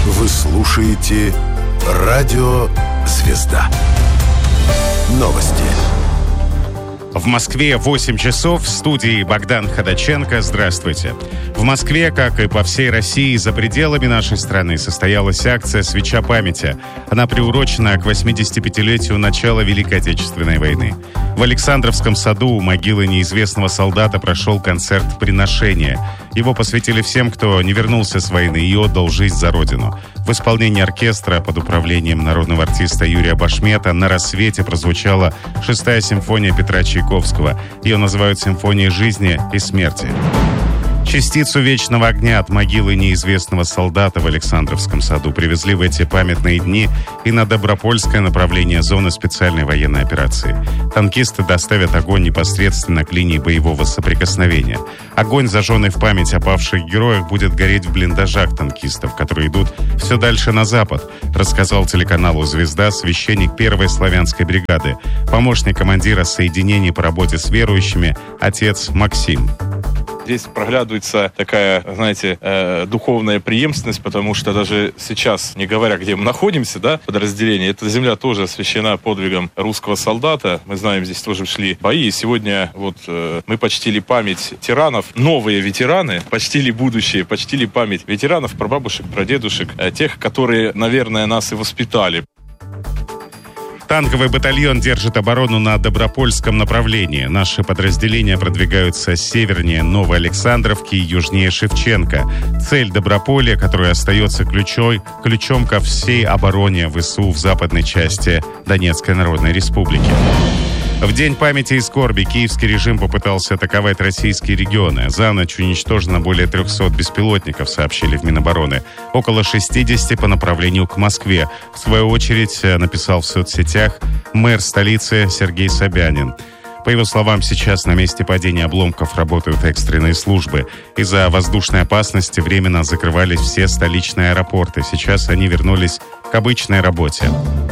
Вы слушаете «Радио Звезда». Новости. В Москве 8 часов, в студии Богдан Ходаченко. Здравствуйте. В Москве, как и по всей России, за пределами нашей страны состоялась акция «Свеча памяти». Она приурочена к 85-летию начала Великой Отечественной войны. В Александровском саду у могилы неизвестного солдата прошел концерт приношения. Его посвятили всем, кто не вернулся с войны и отдал жизнь за Родину. В исполнении оркестра под управлением народного артиста Юрия Башмета на рассвете прозвучала 6-я симфония Петра Чайковского. Ее называют «Симфонией жизни и смерти». Частицу вечного огня от могилы неизвестного солдата в Александровском саду привезли в эти памятные дни и на Добропольское направление зоны специальной военной операции. Танкисты доставят огонь непосредственно к линии боевого соприкосновения. Огонь, зажженный в память о павших героях, будет гореть в блиндажах танкистов, которые идут все дальше на запад, рассказал телеканалу «Звезда» священник 1-й славянской бригады, помощник командира соединений по работе с верующими, отец Максим. Здесь проглядывается такая, знаете, духовная преемственность, потому что даже сейчас, не говоря, где мы находимся, подразделение, эта земля тоже освящена подвигом русского солдата. Мы знаем, здесь тоже шли бои. И сегодня мы почтили память тиранов. Новые ветераны почтили будущее, почтили память ветеранов, прабабушек, прадедушек, тех, которые, наверное, нас и воспитали. Танковый батальон держит оборону на Добропольском направлении. Наши подразделения продвигаются севернее Новоалександровки и южнее Шевченко. Цель Доброполья, которая остается ключом ко всей обороне ВСУ в западной части Донецкой Народной Республики. В День памяти и скорби киевский режим попытался атаковать российские регионы. За ночь уничтожено более 300 беспилотников, сообщили в Минобороны. Около 60 по направлению к Москве. В свою очередь написал в соцсетях мэр столицы Сергей Собянин. По его словам, сейчас на месте падения обломков работают экстренные службы. Из-за воздушной опасности временно закрывались все столичные аэропорты. Сейчас они вернулись к обычной работе.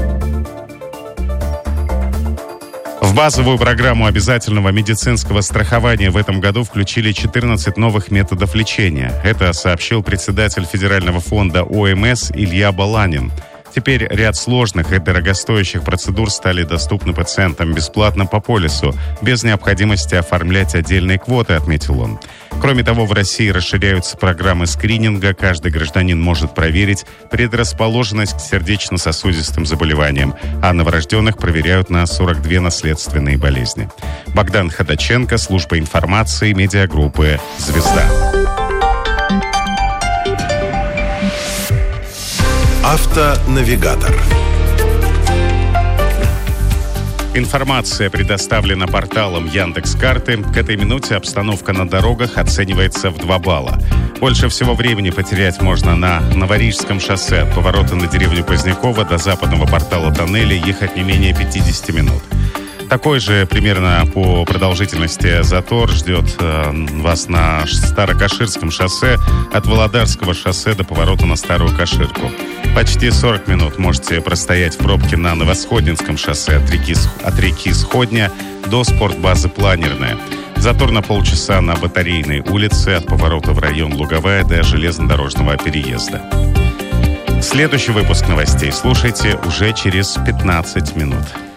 В базовую программу обязательного медицинского страхования в этом году включили 14 новых методов лечения. Это сообщил председатель Федерального фонда ОМС Илья Баланин. Теперь ряд сложных и дорогостоящих процедур стали доступны пациентам бесплатно по полису, без необходимости оформлять отдельные квоты, отметил он. Кроме того, в России расширяются программы скрининга. Каждый гражданин может проверить предрасположенность к сердечно-сосудистым заболеваниям, а новорожденных проверяют на 42 наследственные болезни. Богдан Ходаченко, служба информации, медиагруппы «Звезда». Автонавигатор. Информация предоставлена порталом Яндекс.Карты. К этой минуте обстановка на дорогах оценивается в 2 балла. Больше всего времени потерять можно на Новорижском шоссе. От поворота на деревню Позднякова до западного портала тоннеля ехать не менее 50 минут. Такой же примерно по продолжительности затор ждет вас на Старокаширском шоссе от Володарского шоссе до поворота на Старую Каширку. Почти 40 минут можете простоять в пробке на Новосходнинском шоссе от реки Сходня до спортбазы Планерная. Затор на полчаса на Батарейной улице от поворота в район Луговая до железнодорожного переезда. Следующий выпуск новостей слушайте уже через 15 минут.